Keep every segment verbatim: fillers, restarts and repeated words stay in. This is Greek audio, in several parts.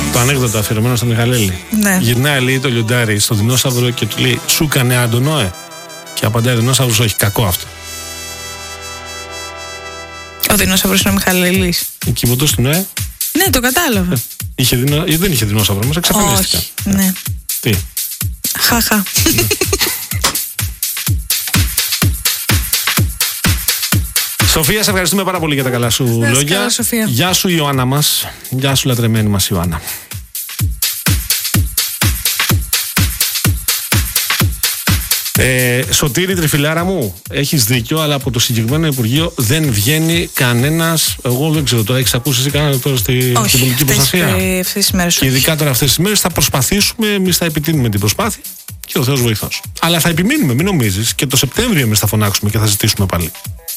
Το ανέκδοτο αφιερωμένο στο Μιχαλέλη. Ναι. Γυρνάει, λέει, το λιοντάρι στο δεινόσαυρο και του λέει: σου έκανε Αντωνόε. Και απαντάει ο δεινόσαυρος: όχι, κακό αυτό. Ο δεινόσαυρος είναι ο Μιχαλέλης. Η κυβωτός του Νοέ. Ναι, το κατάλαβα. Ε, είχε δεινο... Δεν είχε δεινόσαυρο, όμως εξαφανίστηκαν. Όχι, ναι. Τι. Χαχα. Ναι. Σοφία, σε ευχαριστούμε πάρα πολύ για τα καλά σου Σας λόγια. καλά, Σοφία. Γεια σου, Ιωάννα μας. Γεια σου, λατρεμένη μας Ιωάννα. Ε, Σωτήρη, τριφυλάρα μου, έχεις δίκιο, αλλά από το συγκεκριμένο Υπουργείο δεν βγαίνει κανένας. Εγώ δεν ξέρω τώρα, έχεις ακούσει εσύ κανένα τώρα στη, όχι, στην πολιτική προστασία? αυτές τις μέρες. Και ειδικά τώρα αυτές τις μέρες θα προσπαθήσουμε, εμείς θα επιτείνουμε την προσπάθεια και ο Θεός βοηθός. Αλλά θα επιμείνουμε, μην νομίζεις, και το Σεπτέμβριο εμείς θα φωνάξουμε και θα ζητήσουμε πάλι.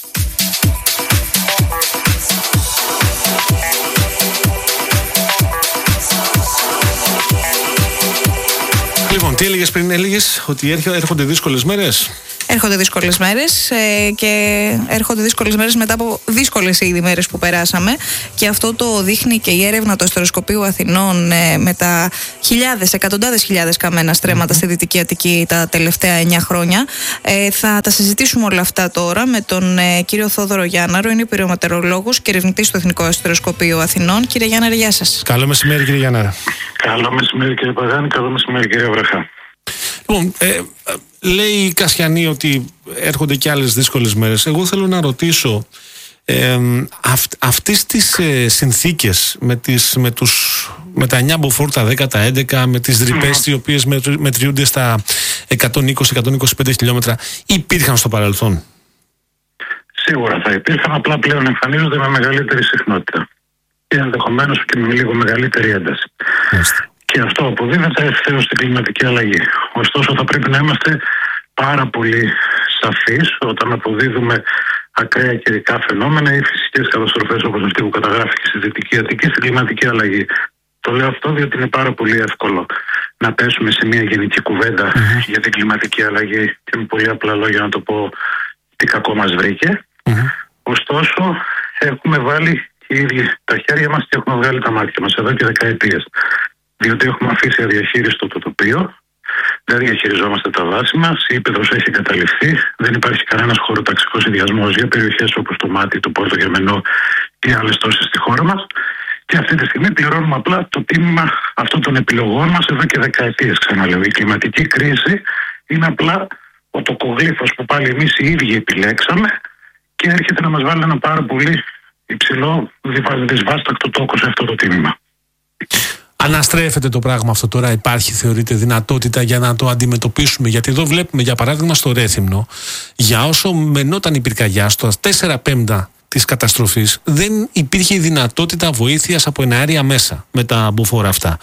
Λοιπόν, τι έλεγες πριν, έλεγες ότι έρχονται δύσκολες μέρες. Έρχονται δύσκολες μέρες ε, και έρχονται δύσκολες μέρες μετά από δύσκολες ήδη μέρες που περάσαμε, και αυτό το δείχνει και η έρευνα του Αστεροσκοπείου Αθηνών ε, με τα χιλιάδες, εκατοντάδες χιλιάδες καμένα στρέμματα mm-hmm. στη Δυτική Αττική τα τελευταία εννιά χρόνια. Ε, θα τα συζητήσουμε όλα αυτά τώρα με τον ε, κύριο Θόδωρο Γιάνναρο, είναι πυρομετεωρολόγος και ερευνητής του Εθνικού Αστεροσκοπείου Αθηνών. Κύριε Γιάνναρο, γεια σας. Καλό μεσημέρι, κύριε Γιάνναρο. Καλό μεσημέρι, κύριε Παγάνη. Καλό μεσημέρι, κύριε Βραχά. Λοιπόν, ε, λέει η Κασιανή ότι έρχονται και άλλες δύσκολες μέρες. Εγώ θέλω να ρωτήσω, ε, αυ, αυτές τις ε, συνθήκες με, τις, με, τους, με τα εννιά μποφόρ, τα δέκα, τα έντεκα, με τις ρηπές mm. οι οποίες μετριούνται στα εκατόν είκοσι με εκατόν είκοσι πέντε χιλιόμετρα, υπήρχαν στο παρελθόν? Σίγουρα θα υπήρχαν, απλά πλέον εμφανίζονται με μεγαλύτερη συχνότητα και ενδεχομένως και με λίγο μεγαλύτερη ένταση. Μάλιστα. Και αυτό αποδίδεται ευθέως στην κλιματική αλλαγή. Ωστόσο, θα πρέπει να είμαστε πάρα πολύ σαφείς όταν αποδίδουμε ακραία καιρικά φαινόμενα ή φυσικές καταστροφές όπως αυτή που καταγράφηκε στη Δυτική Αττική στην κλιματική αλλαγή. Το λέω αυτό διότι είναι πάρα πολύ εύκολο να πέσουμε σε μια γενική κουβέντα mm-hmm. για την κλιματική αλλαγή και με πολύ απλά λόγια να το πω τι κακό μας βρήκε. Mm-hmm. Ωστόσο, έχουμε βάλει οι ίδιοι τα χέρια μας και έχουμε βγάλει τα μάτια μας εδώ και δεκαετίες. Διότι έχουμε αφήσει αδιαχείριστο το τοπίο, δεν διαχειριζόμαστε τα δάση μας, η ύπεδρος έχει καταληφθεί, δεν υπάρχει κανένας χωροταξικός συνδυασμός για περιοχές όπως το Μάτι, το Πόρτο Γερμενό και άλλες τόσες στη χώρα μας. Και αυτή τη στιγμή πληρώνουμε απλά το τίμημα αυτών των επιλογών μας εδώ και δεκαετίες. Ξαναλέω, η κλιματική κρίση είναι απλά ο τοκογλύφος που πάλι εμείς οι ίδιοι επιλέξαμε και έρχεται να μας βάλει ένα πάρα πολύ υψηλό, δυσβάστακτο τόκο σε αυτό το τίμημα. Αναστρέφεται το πράγμα αυτό τώρα? Υπάρχει, θεωρείτε, δυνατότητα για να το αντιμετωπίσουμε? Γιατί εδώ βλέπουμε, για παράδειγμα, στο Ρέθυμνο, για όσο μενόταν η πυρκαγιά, στο τέσσερα πέμπτα της καταστροφής, δεν υπήρχε η δυνατότητα βοήθειας από εναέρια μέσα με τα μποφόρ αυτά.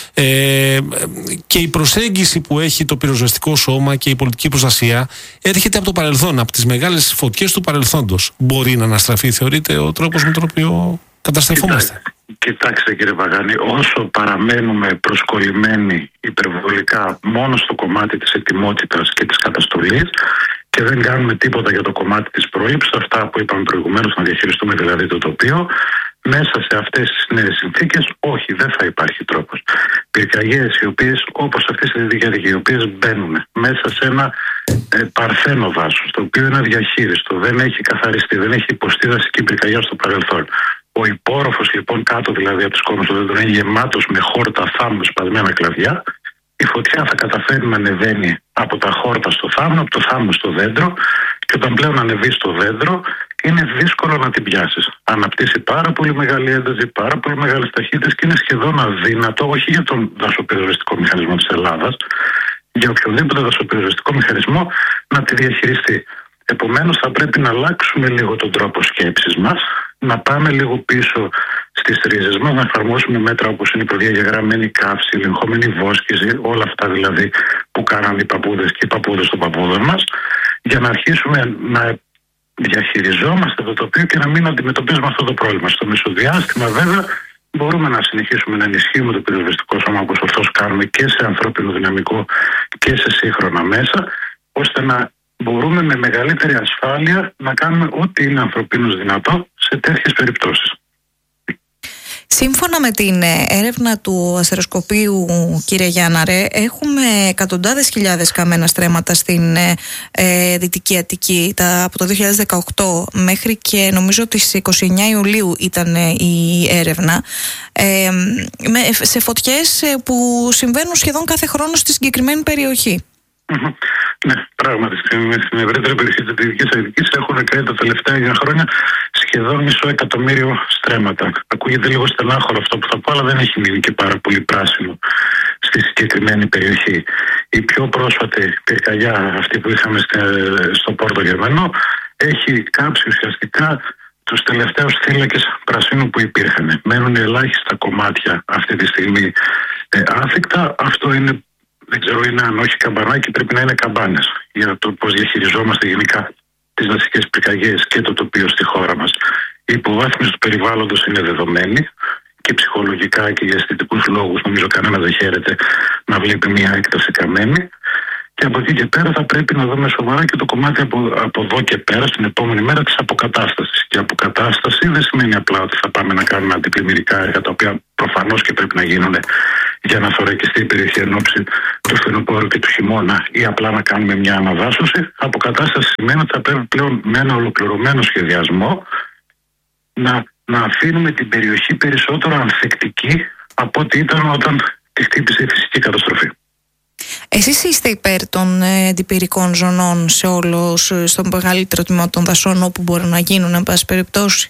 Ε, και η προσέγγιση που έχει το πυροσβεστικό σώμα και η πολιτική προστασία έρχεται από το παρελθόν, από τις μεγάλες φωτιές του παρελθόντος. Μπορεί να αναστραφεί, θεωρείτε, ο τρόπος με τον οποίο καταστρεφόμαστε? Κοιτάξτε, κύριε Παγάνη, όσο παραμένουμε προσκολλημένοι υπερβολικά μόνο στο κομμάτι της ετοιμότητας και της καταστολής και δεν κάνουμε τίποτα για το κομμάτι της πρόληψης, αυτά που είπαμε προηγουμένως, να διαχειριστούμε δηλαδή το τοπίο, μέσα σε αυτές τις νέες συνθήκες, όχι, δεν θα υπάρχει τρόπος. Πυρκαγιές οι οποίες, όπως αυτές οι δυτικές, οι οποίες μπαίνουν μέσα σε ένα ε, παρθένο δάσος, το οποίο είναι αδιαχείριστο, δεν έχει καθαριστεί, δεν έχει υποστεί δασική πυρκαγιά στο παρελθόν. Ο υπόρροφος λοιπόν κάτω δηλαδή από τις κόμμες του δέντρου είναι γεμάτος με χόρτα, θάμνους, σπασμένα κλαδιά. Η φωτιά θα καταφέρει να ανεβαίνει από τα χόρτα στο θάμνο, από το θάμνο στο δέντρο, και όταν πλέον ανεβεί στο δέντρο είναι δύσκολο να την πιάσεις. Αναπτύσσει πάρα πολύ μεγάλη ένταση, πάρα πολύ μεγάλες ταχύτητες και είναι σχεδόν αδύνατο, όχι για τον δασοπυροσβεστικό μηχανισμό της Ελλάδας, για οποιοδήποτε δασοπυροσβεστικό μηχανισμό να τη διαχειριστεί. Επομένως θα πρέπει να αλλάξουμε λίγο τον τρόπο σκέψης μας, να πάμε λίγο πίσω στις ρίζες μας, να εφαρμόσουμε μέτρα όπως είναι η προδιαγεγραμμένη καύση, η ελεγχόμενη βόσκηση, όλα αυτά δηλαδή που κάνανε οι παππούδες και οι παππούδες των παππούδων μας, για να αρχίσουμε να διαχειριζόμαστε το τοπίο και να μην αντιμετωπίζουμε αυτό το πρόβλημα. Στο μεσοδιάστημα βέβαια μπορούμε να συνεχίσουμε να ενισχύουμε το πυροσβεστικό σώμα όπως ορθώς κάνουμε και σε ανθρώπινο δυναμικό και σε σύγχρονα μέσα, ώστε να μπορούμε με μεγαλύτερη ασφάλεια να κάνουμε ό,τι είναι ανθρωπίνως δυνατό σε τέτοιες περιπτώσεις. Σύμφωνα με την έρευνα του αστεροσκοπείου, κύριε Γιάνναρε, έχουμε εκατοντάδες χιλιάδες καμένα στρέμματα στην ε, Δυτική Αττική. Τα, από το δύο χιλιάδες δεκαοκτώ μέχρι και νομίζω τις είκοσι εννέα Ιουλίου ήταν η έρευνα, ε, με, σε φωτιές που συμβαίνουν σχεδόν κάθε χρόνο στη συγκεκριμένη περιοχή. Ναι, πράγματι στην ευρύτερη περιοχή της Δυτικής Αττικής έχουν κάνει τα τελευταία εννιά χρόνια σχεδόν μισό εκατομμύριο στρέμματα. Ακούγεται λίγο στενάχωρο αυτό που θα πω, αλλά δεν έχει μείνει και πάρα πολύ πράσινο στη συγκεκριμένη περιοχή. Η πιο πρόσφατη πυρκαγιά, αυτή που είχαμε στο Πόρτο Γερμανό, έχει κάψει ουσιαστικά τους τελευταίους θύλακες πρασίνου που υπήρχαν. Μένουν ελάχιστα κομμάτια αυτή τη στιγμή ε, άθικτα. Αυτό είναι, δεν ξέρω είναι αν όχι καμπανάκι, πρέπει να είναι καμπάνες για το πώς διαχειριζόμαστε γενικά τις δασικές πυρκαγιές και το τοπίο στη χώρα μας. Η υποβάθμιση του περιβάλλοντος είναι δεδομένη και ψυχολογικά και για αισθητικούς λόγους. Νομίζω κανένα δεν χαίρεται να βλέπει μια έκταση καμένη. Και από εκεί και πέρα θα πρέπει να δούμε σοβαρά και το κομμάτι από, από εδώ και πέρα, στην επόμενη μέρα, της αποκατάστασης. Και αποκατάσταση δεν σημαίνει απλά ότι θα πάμε να κάνουμε αντιπλημμυρικά έργα, τα οποία προφανώς και πρέπει να γίνουν για να θωρακιστεί η περιοχή εν ώψη του φθινοπόρου και του χειμώνα, ή απλά να κάνουμε μια αναδάσωση. Αποκατάσταση σημαίνει ότι θα πρέπει πλέον με ένα ολοκληρωμένο σχεδιασμό να, να αφήνουμε την περιοχή περισσότερο ανθεκτική από ό,τι ήταν όταν τη χτύπησε η φυσική καταστροφή. Εσείς είστε υπέρ των αντιπυρικών ζωνών σε όλο, στο μεγαλύτερο τμήμα των δασών όπου μπορούν να γίνουν, εν πάση περιπτώσει?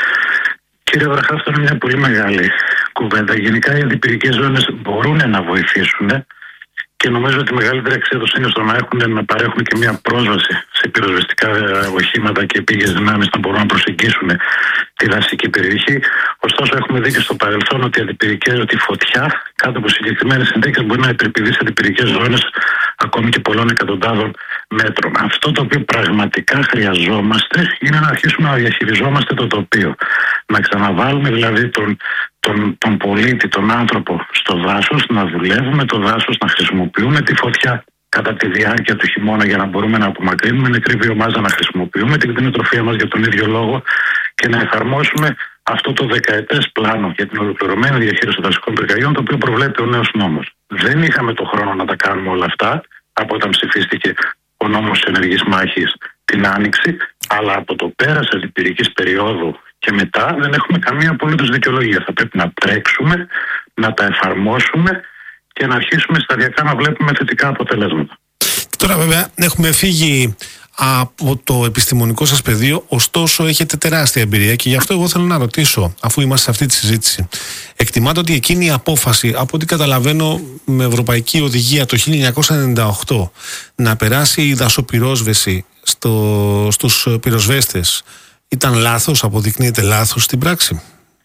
Κύριε Βραχά, αυτό είναι μια πολύ μεγάλη κουβέντα. Γενικά οι αντιπυρικές ζώνες μπορούν να βοηθήσουν και νομίζω ότι η μεγαλύτερη αξία τους είναι στο να, έχουν, να παρέχουν και μια πρόσβαση σε πυροσβεστικά οχήματα και επίγειες δυνάμεις να μπορούν να προσεγγίσουν τη δασική περιοχή. Ωστόσο, έχουμε δει και στο παρελθόν ότι, αντιπυρικές, ότι η φωτιά κάτω από συγκεκριμένες συνθήκες μπορεί να υπερπηδεί σε αντιπυρικές ζώνες ακόμη και πολλών εκατοντάδων μέτρων. Αυτό το οποίο πραγματικά χρειαζόμαστε είναι να αρχίσουμε να διαχειριζόμαστε το τοπίο. Να ξαναβάλουμε δηλαδή τον, τον, τον πολίτη, τον άνθρωπο στο δάσος, να δουλεύουμε το δάσος, να χρησιμοποιούμε τη φωτιά κατά τη διάρκεια του χειμώνα για να μπορούμε να απομακρύνουμε νεκρή βιομάζα, να χρησιμοποιούμε την κτηνοτροφία μας για τον ίδιο λόγο και να εφαρμόσουμε αυτό το δεκαετές πλάνο για την ολοκληρωμένη διαχείριση των δασικών πυρκαγιών, το οποίο προβλέπει ο νέος νόμος. Δεν είχαμε το χρόνο να τα κάνουμε όλα αυτά από όταν ψηφίστηκε ο νόμος της ενεργής μάχης την Άνοιξη, αλλά από το πέρας αντιπυρικής περίοδου και μετά δεν έχουμε καμία απολύτως δικαιολογία. Θα πρέπει να τρέξουμε, να τα εφαρμόσουμε και να αρχίσουμε σταδιακά να βλέπουμε θετικά αποτελέσματα. Τώρα βέβαια έχουμε φύγει από το επιστημονικό σας πεδίο, ωστόσο έχετε τεράστια εμπειρία και γι' αυτό εγώ θέλω να ρωτήσω, αφού είμαστε σε αυτή τη συζήτηση, εκτιμάτε ότι εκείνη η απόφαση, από ό,τι καταλαβαίνω με ευρωπαϊκή οδηγία το χίλια εννιακόσια ενενήντα οκτώ, να περάσει η δασοπυρόσβεση στο, στους πυροσβέστες, ήταν λάθος, αποδεικνύεται λάθος στην πράξη?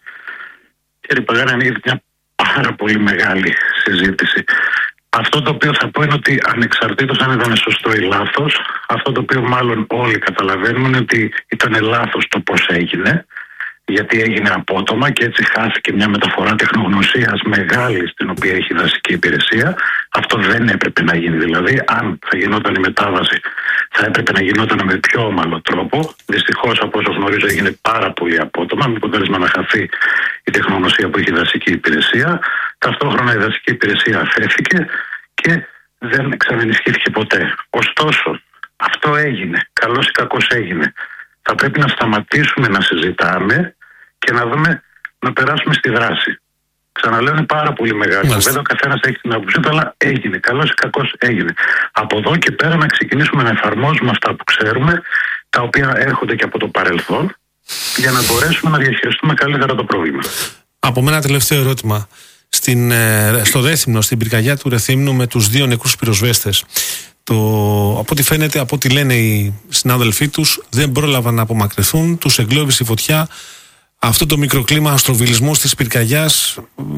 Κύριε Παγάνη, ανοίγεται μια πάρα πολύ μεγάλη συζήτηση. Αυτό το οποίο θα πω είναι ότι ανεξαρτήτως αν ήταν σωστό ή λάθος, αυτό το οποίο μάλλον όλοι καταλαβαίνουμε είναι ότι ήταν λάθος το πώς έγινε, γιατί έγινε απότομα και έτσι χάθηκε μια μεταφορά τεχνογνωσίας μεγάλη στην οποία έχει η δασική υπηρεσία. Αυτό δεν έπρεπε να γίνει. Δηλαδή, αν θα γινόταν η μετάβαση, θα έπρεπε να γινόταν με πιο ομαλό τρόπο. Δυστυχώς, από όσο γνωρίζω, έγινε πάρα πολύ απότομα, με αποτέλεσμα να χαθεί η τεχνογνωσία που έχει η δασική υπηρεσία. Ταυτόχρονα η δασική υπηρεσία αφέθηκε και δεν ξανενισχύθηκε ποτέ. Ωστόσο, αυτό έγινε. Καλώς ή κακώς έγινε. Θα πρέπει να σταματήσουμε να συζητάμε και να δούμε, να περάσουμε στη δράση. Ξαναλέω, είναι πάρα πολύ μεγάλη κουβέντα. Ο καθένας έχει την άποψή του, αλλά έγινε. Καλώς ή κακώς έγινε. Από εδώ και πέρα να ξεκινήσουμε να εφαρμόζουμε αυτά που ξέρουμε, τα οποία έρχονται και από το παρελθόν, για να μπορέσουμε να διαχειριστούμε καλύτερα το πρόβλημα. Από μένα τελευταίο ερώτημα. Στην, στο Ρέθυμνο, στην πυρκαγιά του Ρεθύμνου με τους δύο νεκρούς πυροσβέστες, το, από ό,τι φαίνεται, από ό,τι λένε οι συνάδελφοί τους, δεν πρόλαβαν να απομακρυνθούν, τους εγκλώβησε η φωτιά. Αυτό το μικροκλίμα αστροβιλισμού της πυρκαγιάς,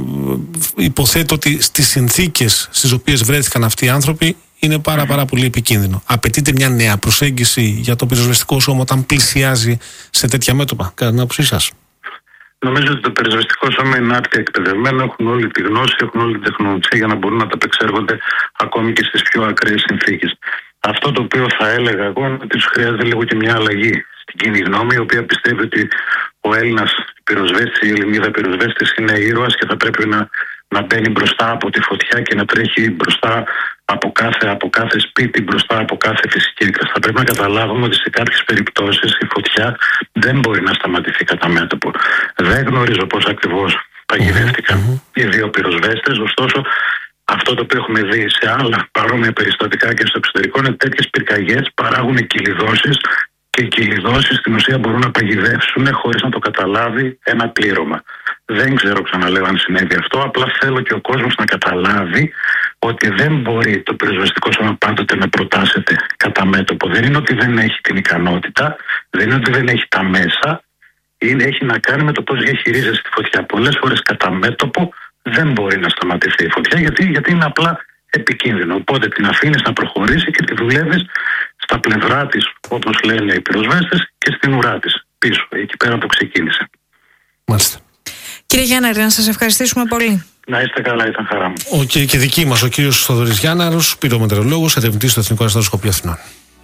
υποθέτω ότι στις συνθήκες στις οποίες βρέθηκαν αυτοί οι άνθρωποι είναι πάρα πάρα πολύ επικίνδυνο. Απαιτείται μια νέα προσέγγιση για το πυροσβεστικό σώμα όταν πλησιάζει σε τέτοια μέτωπα, κατά την άποψή σας? Νομίζω ότι το πυροσβεστικό σώμα είναι άρτια εκπαιδευμένο, έχουν όλη τη γνώση, έχουν όλη την τεχνολογία για να μπορούν να τα απεξέρχονται ακόμη και στις πιο ακραίες συνθήκες. Αυτό το οποίο θα έλεγα εγώ είναι ότι τους χρειάζεται λίγο και μια αλλαγή στην κοινή γνώμη, η οποία πιστεύει ότι ο Έλληνας πυροσβέστης, η Ελληνίδα πυροσβέστης είναι ήρωας και θα πρέπει να, να μπαίνει μπροστά από τη φωτιά και να τρέχει μπροστά από κάθε, από κάθε σπίτι, μπροστά από κάθε φυσική έκραση. Θα πρέπει να καταλάβουμε ότι σε κάποιες περιπτώσεις η φωτιά δεν μπορεί να σταματηθεί κατά μέτωπο. Δεν γνωρίζω πώς ακριβώς παγιδεύτηκαν mm-hmm. οι δύο πυροσβέστες, ωστόσο αυτό το οποίο έχουμε δει σε άλλα παρόμοια περιστατικά και στο εξωτερικό είναι τέτοιες πυρκαγιές παράγουν κυλιδώσεις και οι κυλιδώσεις στην ουσία μπορούν να παγιδεύσουν χωρίς να το καταλάβει ένα πλήρωμα. Δεν ξέρω, ξαναλέω, αν συνέβη αυτό. Απλά θέλω και ο κόσμος να καταλάβει ότι δεν μπορεί το πυροσβεστικό σώμα πάντοτε να προτάσεται κατά μέτωπο. Δεν είναι ότι δεν έχει την ικανότητα, δεν είναι ότι δεν έχει τα μέσα. Είναι, έχει να κάνει με το πώς διαχειρίζεσαι τη φωτιά. Πολλές φορές κατά μέτωπο δεν μπορεί να σταματηθεί η φωτιά γιατί, γιατί είναι απλά επικίνδυνο. Οπότε την αφήνεις να προχωρήσει και τη δουλεύεις στα πλευρά της, όπως λένε οι πυροσβέστες, και στην ουρά της, πίσω, εκεί πέρα που ξεκίνησε. Μάλιστα. Κύριε Γιάνναρη, να σας ευχαριστήσουμε πολύ. Να είστε καλά, ήταν χαρά μου. Ο, και, και δική μας ο κύριος Θοδωρής Γιάνναρος, πυρομετεωρολόγος, ερευνητής στο Εθνικό Αστροσκοπείο Αθηνών.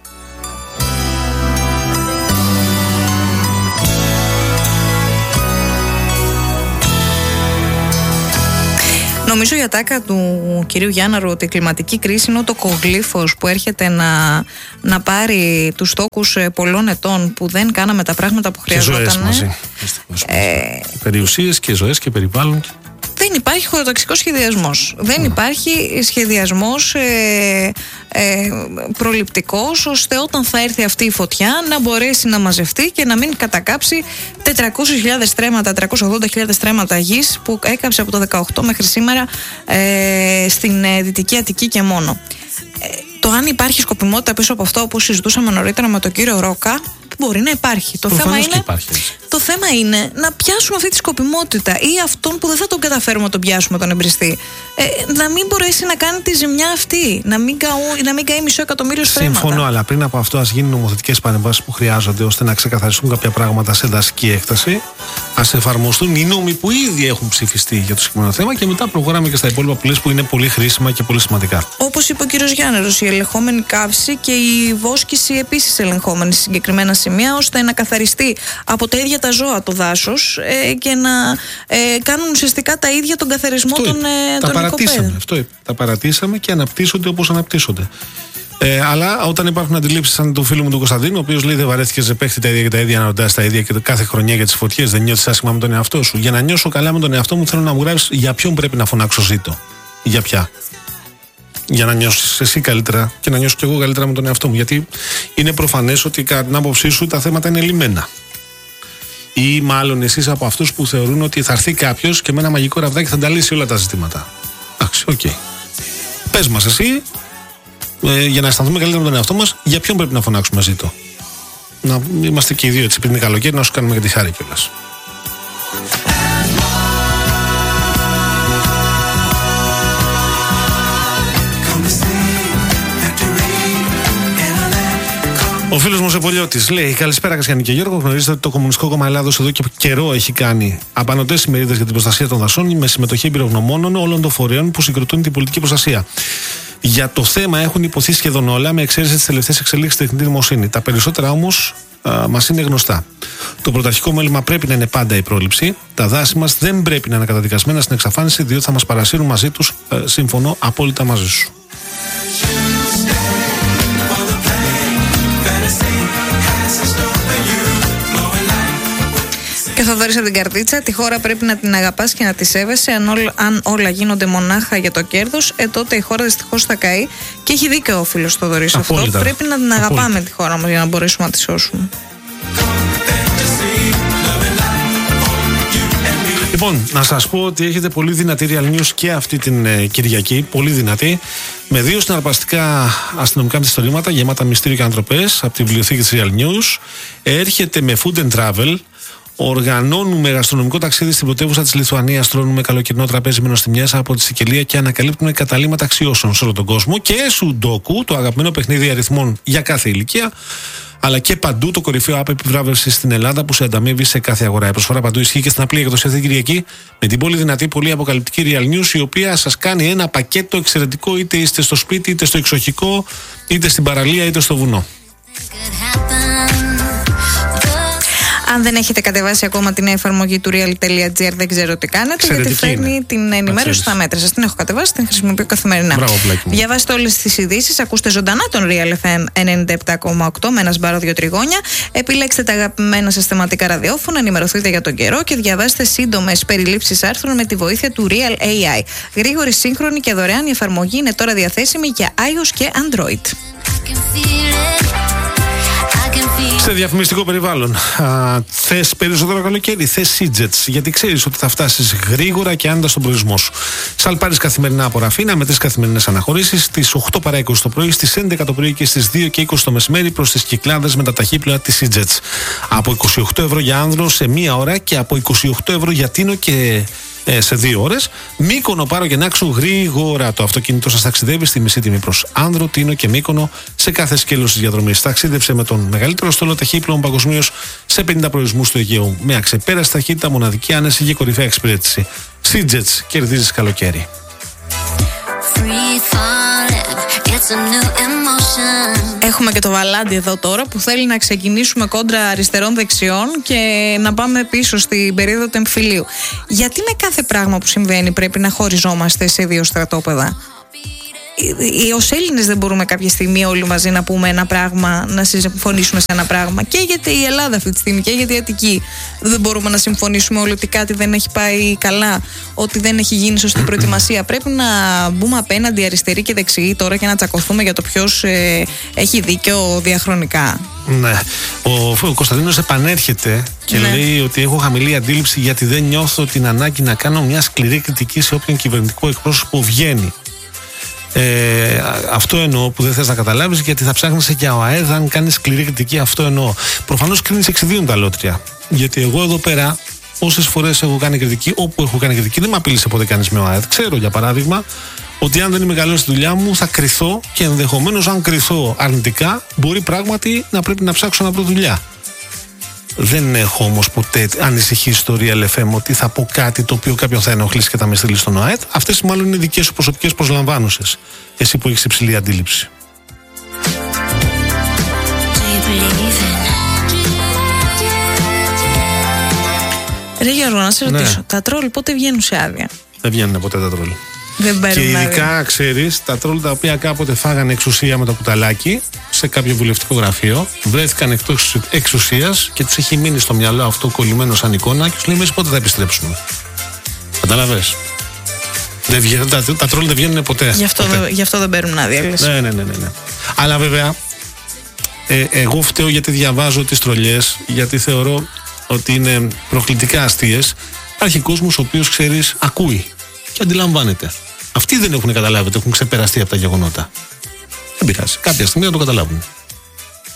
Νομίζω η ατάκα του κυρίου Γιάνναρου ότι η κλιματική κρίση είναι ο τοκογλύφος που έρχεται να, να πάρει τους τόκους πολλών ετών που δεν κάναμε τα πράγματα που χρειαζόταν. Και ζωές μαζί. Ε, περιουσίες και ζωές και περιβάλλον. Δεν υπάρχει χωροταξικός σχεδιασμός. Δεν υπάρχει σχεδιασμός ε, ε, προληπτικός ώστε όταν θα έρθει αυτή η φωτιά να μπορέσει να μαζευτεί και να μην κατακάψει τετρακόσιες χιλιάδες στρέμματα, τετρακόσιες ογδόντα χιλιάδες στρέμματα γης που έκαψε από το δεκαοκτώ μέχρι σήμερα ε, στην ε, Δυτική Αττική και μόνο. Ε, το αν υπάρχει σκοπιμότητα πίσω από αυτό, όπως συζητούσαμε νωρίτερα με τον κύριο Ρόκα, μπορεί να υπάρχει. Το θέμα, είναι, υπάρχει. το θέμα είναι να πιάσουμε αυτή τη σκοπιμότητα ή αυτόν που δεν θα τον καταφέρουμε να τον πιάσουμε τον εμπριστή. Ε, να μην μπορέσει να κάνει τη ζημιά αυτή. Να μην, καού, να μην καεί μισό εκατομμύριο στρέμματα. Συμφωνώ, αλλά πριν από αυτό, ας γίνουν νομοθετικές παρεμβάσεις που χρειάζονται ώστε να ξεκαθαριστούν κάποια πράγματα σε δασική έκταση. Ας εφαρμοστούν οι νόμοι που ήδη έχουν ψηφιστεί για το συγκεκριμένο θέμα και μετά προχωράμε και στα υπόλοιπα που λες που είναι πολύ χρήσιμα και πολύ σημαντικά. Όπως είπε ο κύριος Γιάννερος, η ελεγχόμενη καύση και η βόσκηση επίσης ελεγχόμενη σε συγκεκριμένα σημεία, ώστε να καθαριστεί από τα ίδια τα ζώα το δάσος ε, και να ε, κάνουν ουσιαστικά τα ίδια τον καθαρισμό αυτό των, ε, τα των παρατήσαμε, αυτό είπε. Τα παρατήσαμε και αναπτύσσονται όπως αναπτύσσονται. Ε, αλλά όταν υπάρχουν αντιλήψεις σαν του φίλου μου του Κωνσταντίνου, ο οποίος λέει δεν βαρέθηκε σε παίχτη τα ίδια και τα ίδια, να ρωτάς τα ίδια και κάθε χρονιά για τις φωτιές, δεν νιώθεις άσχημα με τον εαυτό σου. Για να νιώσω καλά με τον εαυτό μου, θέλω να μου γράψεις για ποιον πρέπει να φωνάξω ζήτω. Για ποια. Για να νιώσεις εσύ καλύτερα και να νιώσω κι εγώ καλύτερα με τον εαυτό μου. Γιατί είναι προφανές ότι κατά την άποψή σου τα θέματα είναι λυμμένα. Ή μάλλον εσείς από αυτούς που θεωρούν ότι θα έρθει κάποιος και με ένα μαγικό ραβδάκι θα τα λύσει όλα τα ζητήματα. Εντάξει, οκ. Okay. Πες μας εσύ, ε, για να αισθανθούμε καλύτερα με τον εαυτό μας, για ποιον πρέπει να φωνάξουμε ζήτω. Να είμαστε και οι δύο έτσι πριν είναι καλοκαίρι, να σου κάνουμε και τη χάρη κιόλας. Ο φίλος μου Ζεπολιώτης λέει: καλησπέρα, Κασιανή και Γιώργο. Γνωρίζετε ότι το Κομμουνιστικό Κόμμα Ελλάδος εδώ και καιρό έχει κάνει απανωτές ημερίδες για την προστασία των δασών με συμμετοχή εμπειρογνωμόνων όλων των φορέων που συγκροτούν την πολιτική προστασία. Για το θέμα έχουν υποθεί σχεδόν όλα, με εξαίρεση τις τελευταίες εξελίξεις στην τεχνητή δημοσύνη. Τα περισσότερα όμως μας είναι γνωστά. Το πρωταρχικό μέλημα πρέπει να είναι πάντα η πρόληψη. Τα δάση μας δεν πρέπει να είναι καταδικασμένα στην εξαφάνιση, διότι θα μας παρασύρουν μαζί τους. Συμφωνώ απόλυτα μαζί σου. Και θα δωρείς από την καρτίτσα, τη χώρα πρέπει να την αγαπάς και να τη σέβεσαι. Αν, ό, αν όλα γίνονται μονάχα για το κέρδος, ε, τότε η χώρα δυστυχώς θα καεί. Και έχει δίκιο ο φίλος Θοδωρής αυτό. Πρέπει να την αγαπάμε Απόλυτα. τη χώρα μας για να μπορέσουμε να τη σώσουμε. Λοιπόν, να σας πω ότι έχετε πολύ δυνατή Real News και αυτή την ε, Κυριακή. Πολύ δυνατή. Με δύο συναρπαστικά αστυνομικά μυθιστορήματα γεμάτα μυστήριο και ανατροπές από τη βιβλιοθήκη της Real News. Έρχεται με food and travel. Οργανώνουμε γαστρονομικό ταξίδι στην πρωτεύουσα της Λιθουανίας. Τρώνουμε καλοκαιρινό τραπέζι με νοστιμιές από τη Σικελία και ανακαλύπτουμε καταλήμματα αξιώσεων σε όλο τον κόσμο. Και Σουντόκου, το αγαπημένο παιχνίδι αριθμών για κάθε ηλικία. Αλλά και παντού το κορυφαίο app επιβράβευσης στην Ελλάδα που σε ανταμείβει σε κάθε αγορά. Η προσφορά παντού ισχύει και στην απλή εκδοσία αυτή την Κυριακή με την πολύ δυνατή, πολύ αποκαλυπτική Real News, η οποία σας κάνει ένα πακέτο εξαιρετικό, είτε είστε στο σπίτι, είτε στο εξοχικό, είτε στην παραλία, είτε στο βουνό. Αν δεν έχετε κατεβάσει ακόμα την εφαρμογή του real.gr, δεν ξέρω τι κάνετε, Ξέρετε γιατί φέρνει είναι. την ενημέρωση στα μέτρα σας. Την έχω κατεβάσει, την χρησιμοποιώ καθημερινά. Μπράβο, πλάκι μου. Διαβάστε όλες τις ειδήσεις, ακούστε ζωντανά τον Real εφ εμ ενενήντα επτά κόμμα οκτώ με ένα σπάρο δύο τριγώνια. Επιλέξτε τα αγαπημένα σας θεματικά ραδιόφωνα, ενημερωθείτε για τον καιρό και διαβάστε σύντομες περιλήψεις άρθρων με τη βοήθεια του Real έι άι. Γρήγορη, σύγχρονη και δωρεάν η εφαρμογή είναι τώρα διαθέσιμη για iOS και Android. Σε διαφημιστικό περιβάλλον. Θες περισσότερο καλοκαίρι, θες Σίτζετς, γιατί ξέρεις ότι θα φτάσεις γρήγορα και άνετα στον προορισμό σου. Σαλπάρεις καθημερινά από Ραφίνα με τρεις καθημερινές αναχωρήσεις στις οκτώ παρά είκοσι το πρωί, στις έντεκα το πρωί και στις δύο και είκοσι το μεσημέρι προς τις Κυκλάδες με τα ταχύπλοα της Σίτζετς. Από είκοσι οκτώ ευρώ για άνδρο σε μία ώρα και από είκοσι οκτώ ευρώ για Τίνο και Ε, σε δύο ώρες. Μύκονο, Πάρο και Νάξο γρήγορα. Το αυτοκίνητό σας ταξιδεύει στη μισή τιμή προς Άνδρο, Τίνο και Μύκονο σε κάθε σκέλος της διαδρομής. Ταξίδεψε με τον μεγαλύτερο στόλο ταχύπλων παγκοσμίως σε πενήντα προορισμούς του Αιγαίου. Με αξεπέραστη ταχύτητα, μοναδική άνεση και κορυφαία εξυπηρέτηση. Σίτζετς, κερδίζεις καλοκαίρι. Έχουμε και το Βαλάντι εδώ τώρα που θέλει να ξεκινήσουμε κόντρα αριστερών-δεξιών και να πάμε πίσω στην περίοδο του εμφυλίου. Γιατί με κάθε πράγμα που συμβαίνει πρέπει να χωριζόμαστε σε δύο στρατόπεδα? Ως Έλληνες δεν μπορούμε κάποια στιγμή όλοι μαζί να πούμε ένα πράγμα, να συμφωνήσουμε σε ένα πράγμα? Και γιατί η Ελλάδα αυτή τη στιγμή και γιατί η Αττική δεν μπορούμε να συμφωνήσουμε όλοι ότι κάτι δεν έχει πάει καλά, ότι δεν έχει γίνει σωστή προετοιμασία? Πρέπει να μπούμε απέναντι αριστεροί και δεξιοί τώρα και να τσακωθούμε για το ποιος ε, έχει δίκιο διαχρονικά? Ναι. Ο, ο Κωνσταντίνος επανέρχεται και ναι. λέει ότι έχω χαμηλή αντίληψη γιατί δεν νιώθω την ανάγκη να κάνω μια σκληρή κριτική σε όποιον κυβερνητικό εκπρόσωπο βγαίνει. Ε, αυτό εννοώ που δεν θες να καταλάβεις, γιατί θα ψάχνεσαι για ο ΑΕΔ αν κάνεις σκληρή κριτική. Αυτό εννοώ. Προφανώς κρίνεις εξ ιδίων τα λότρια. Γιατί εγώ εδώ πέρα, όσες φορές έχω κάνει κριτική, όπου έχω κάνει κριτική, δεν με απείλησε ποτέ κανείς με ο ΑΕΔ. Ξέρω για παράδειγμα ότι αν δεν είμαι καλός στη δουλειά μου, θα κρυθώ και ενδεχομένως, αν κρυθώ αρνητικά, μπορεί πράγματι να πρέπει να ψάξω να βρω δουλειά. Δεν έχω όμως ποτέ ανησυχήσει στο Real εφ εμ ότι θα πω κάτι το οποίο κάποιον θα ενοχλήσει και θα με στείλει στον ΟΑΕΤ. Αυτές μάλλον είναι δικές σου προσωπικές προσλαμβάνωσες. Εσύ που έχεις υψηλή αντίληψη. Ρε Γιώργο, να σε ρωτήσω, ναι. τα τρόλ πότε βγαίνουν σε άδεια? Δεν βγαίνουν ποτέ τα τρόλ. Δεν και ειδικά ξέρεις, τα τρόλ τα οποία κάποτε φάγανε εξουσία με το κουταλάκι σε κάποιο βουλευτικό γραφείο, βρέθηκαν εκτός εξουσίας και τους έχει μείνει στο μυαλό αυτό κολλημένο σαν εικόνα και τους λέει εμείς πότε θα επιστρέψουμε. Καταλαβες? Δεν βγαίνουν, τα, τα τρόλ δεν βγαίνουν ποτέ. Γι' αυτό, ποτέ. Γι αυτό δεν παίρνουν άδεια. Ναι, ναι, ναι, ναι, ναι. Αλλά βέβαια, ε, εγώ φταίω γιατί διαβάζω τις τρολιές, γιατί θεωρώ ότι είναι προκλητικά αστείες. Υπάρχει κόσμος ο οποίος, ξέρεις, ακούει και αντιλαμβάνεται. Αυτοί δεν έχουν καταλάβει ότι έχουν ξεπεραστεί από τα γεγονότα. Δεν πειράζει. Κάποια στιγμή θα το καταλάβουν.